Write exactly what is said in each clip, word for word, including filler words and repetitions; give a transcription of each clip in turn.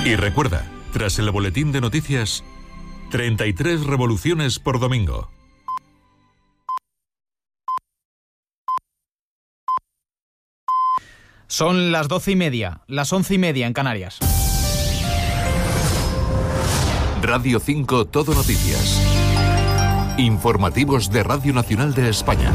Y recuerda, tras el boletín de noticias, treinta y tres revoluciones por domingo. Son las doce y media, las once y media en Canarias. Radio cinco Todo Noticias. Informativos de Radio Nacional de España.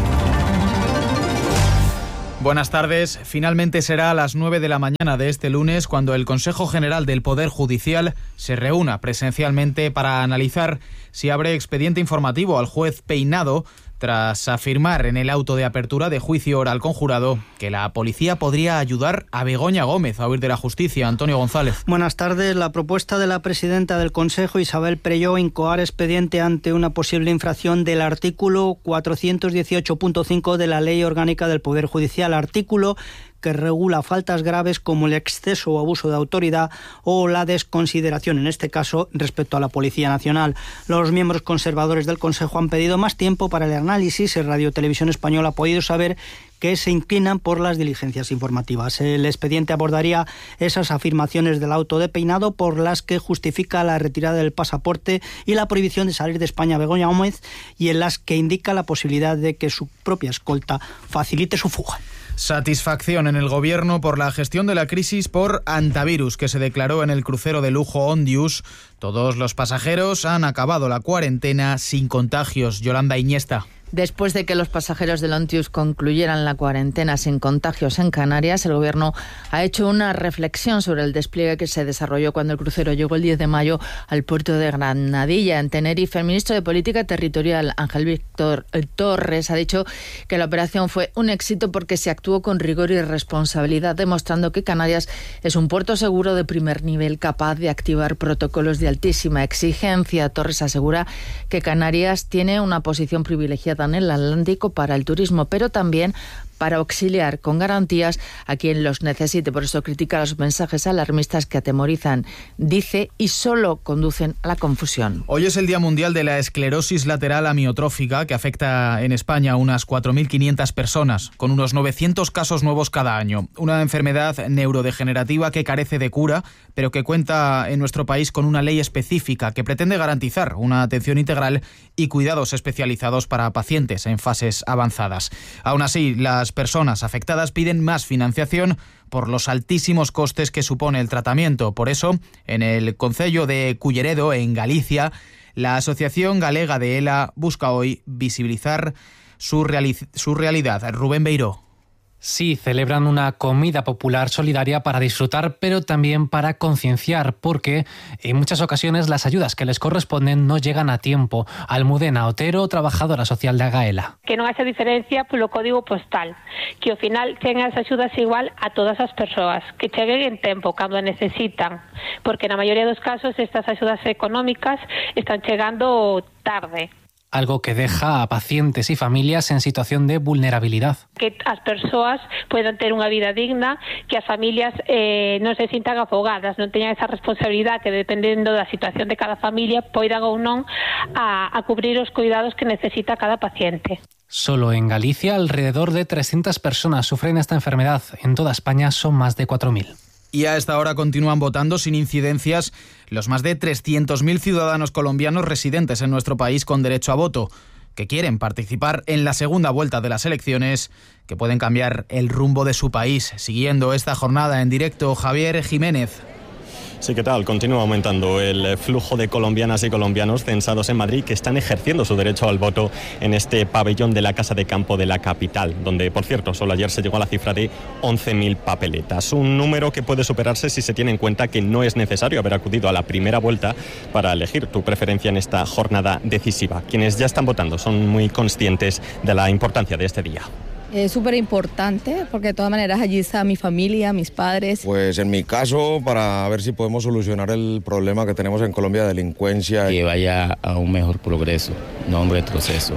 Buenas tardes. Finalmente será a las nueve de la mañana de este lunes cuando el Consejo General del Poder Judicial se reúna presencialmente para analizar si abre expediente informativo al juez Peinado tras afirmar en el auto de apertura de juicio oral conjurado que la policía podría ayudar a Begoña Gómez a huir de la justicia. Antonio González. Buenas tardes. La propuesta de la presidenta del Consejo, Isabel Prelló, incoar expediente ante una posible infracción del artículo cuatrocientos dieciocho punto cinco de la Ley Orgánica del Poder Judicial, artículo que regula faltas graves como el exceso o abuso de autoridad o la desconsideración, en este caso, respecto a la Policía Nacional. Los miembros conservadores del Consejo han pedido más tiempo para el análisis. El Radio Televisión Española ha podido saber que se inclinan por las diligencias informativas. El expediente abordaría esas afirmaciones del auto de Peinado por las que justifica la retirada del pasaporte y la prohibición de salir de España a Begoña Gómez, y en las que indica la posibilidad de que su propia escolta facilite su fuga. Satisfacción en el Gobierno por la gestión de la crisis por hantavirus que se declaró en el crucero de lujo Ondius. Todos los pasajeros han acabado la cuarentena sin contagios. Yolanda Iñesta. Después de que los pasajeros del Ontius concluyeran la cuarentena sin contagios en Canarias, el Gobierno ha hecho una reflexión sobre el despliegue que se desarrolló cuando el crucero llegó el diez de mayo al puerto de Granadilla, en Tenerife. El ministro de Política Territorial, Ángel Víctor Torres, ha dicho que la operación fue un éxito porque se actuó con rigor y responsabilidad, demostrando que Canarias es un puerto seguro de primer nivel capaz de activar protocolos de altísima exigencia. Torres asegura que Canarias tiene una posición privilegiada en el Atlántico para el turismo, pero también para auxiliar con garantías a quien los necesite. Por eso critica los mensajes alarmistas que atemorizan, dice, y solo conducen a la confusión. Hoy es el Día Mundial de la Esclerosis Lateral Amiotrófica, que afecta en España a unas cuatro mil quinientas personas, con unos novecientos casos nuevos cada año. Una enfermedad neurodegenerativa que carece de cura, pero que cuenta en nuestro país con una ley específica que pretende garantizar una atención integral y cuidados especializados para pacientes en fases avanzadas. Aún así, las personas afectadas piden más financiación por los altísimos costes que supone el tratamiento. Por eso, en el concello de Culleredo, en Galicia, la Asociación Galega de ELA busca hoy visibilizar su, reali- su realidad. Rubén Beiró. Sí, celebran una comida popular solidaria para disfrutar, pero también para concienciar, porque en muchas ocasiones las ayudas que les corresponden no llegan a tiempo. Almudena Otero, trabajadora social de Agaela. Que non haxa diferencia polo código postal, que ao final tengan as axudas igual a todas as persoas, que cheguen en tempo cando a necesitan, porque na maioría dos casos estas axudas económicas están chegando tarde. Algo que deja a pacientes y familias en situación de vulnerabilidad. Que as persoas poidan ter unha vida digna, que as familias eh, non se sintan afogadas, non teñan esa responsabilidad que, dependendo da situación de cada familia, poidan ou non a, a cubrir os cuidados que necesita cada paciente. Solo en Galicia, alrededor de trescientas personas sufren esta enfermedad. En toda España son más de cuatro mil. Y a esta hora continúan votando sin incidencias los más de trescientos mil ciudadanos colombianos residentes en nuestro país con derecho a voto, que quieren participar en la segunda vuelta de las elecciones que pueden cambiar el rumbo de su país. Siguiendo esta jornada en directo, Javier Jiménez. Sí, ¿qué tal? Continúa aumentando el flujo de colombianas y colombianos censados en Madrid que están ejerciendo su derecho al voto en este pabellón de la Casa de Campo de la capital, donde, por cierto, solo ayer se llegó a la cifra de once mil papeletas. Un número que puede superarse si se tiene en cuenta que no es necesario haber acudido a la primera vuelta para elegir tu preferencia en esta jornada decisiva. Quienes ya están votando son muy conscientes de la importancia de este día. Es súper importante porque de todas maneras allí está mi familia, mis padres. Pues en mi caso, para ver si podemos solucionar el problema que tenemos en Colombia de delincuencia. Que vaya a un mejor progreso, no a un retroceso.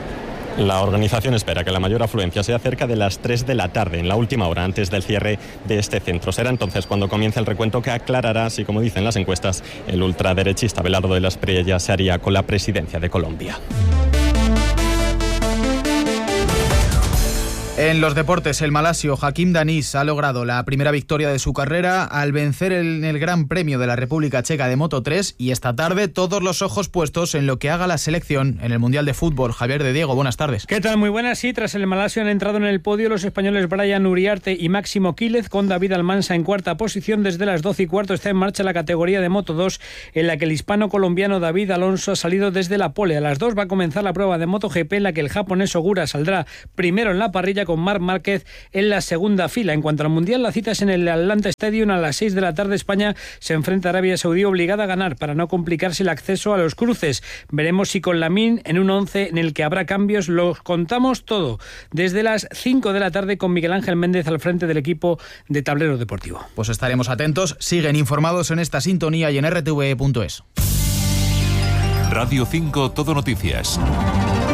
La organización espera que la mayor afluencia sea cerca de las tres de la tarde, en la última hora antes del cierre de este centro. Será entonces cuando comience el recuento que aclarará si, como dicen las encuestas, el ultraderechista Abelardo de la Espriella se haría con la presidencia de Colombia. En los deportes, el malasio Hakim Danis ha logrado la primera victoria de su carrera al vencer en el Gran Premio de la República Checa de Moto tres, y esta tarde todos los ojos puestos en lo que haga la selección en el Mundial de Fútbol. Javier de Diego, buenas tardes. ¿Qué tal? Muy buenas. Sí, tras el malasio han entrado en el podio los españoles Brian Uriarte y Máximo Quílez, con David Almansa en cuarta posición. Desde las doce y cuarto está en marcha la categoría de Moto dos, en la que el hispano-colombiano David Alonso ha salido desde la pole. A las dos va a comenzar la prueba de MotoGP, en la que el japonés Ogura saldrá primero en la parrilla, con Marc Márquez en la segunda fila. En cuanto al Mundial, la cita es en el Atlanta Stadium a las seis de la tarde. España se enfrenta a Arabia Saudí, obligada a ganar para no complicarse el acceso a los cruces. Veremos si con Lamine en un once en el que habrá cambios. Lo contamos todo desde las cinco de la tarde, con Miguel Ángel Méndez al frente del equipo de Tablero Deportivo. Pues estaremos atentos. Siguen informados en esta sintonía y en R T V punto es. Radio cinco Todo Noticias.